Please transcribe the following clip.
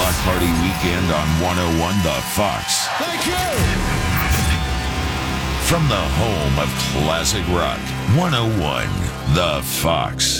Block Party Weekend on 101 The Fox. Thank you. From the home of classic rock, 101 The Fox.